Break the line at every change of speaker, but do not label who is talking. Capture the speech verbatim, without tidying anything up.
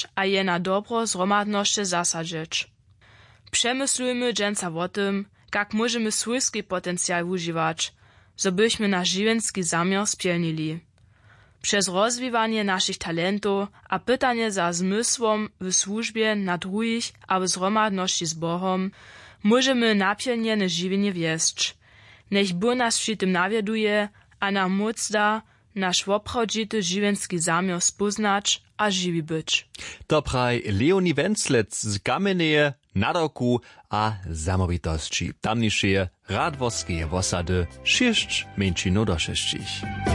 poznać a je na dobro zhromadnosće zasadźeć. Przemyslujmy dżęca o tym, jak możemy swójski potencjał używać, zo byśmy nasz żywienski zamiar spełnili. Przez rozwijanie naszych talentów a pytanie za zmysłom w służbie na drugich a w zhromadności z Bohom możemy napełnione żywienie wieść. Niech Bóg nas przy tym nawieduje a nam moc da nasz oprawdzity żywienski zamiar spoznać a żywi być.
To praj Leonie Wenzlec z Kameneje, Nadoku a Zamowitości. Tamnišeje Radworskeje wosady sześć męczino do sześcich.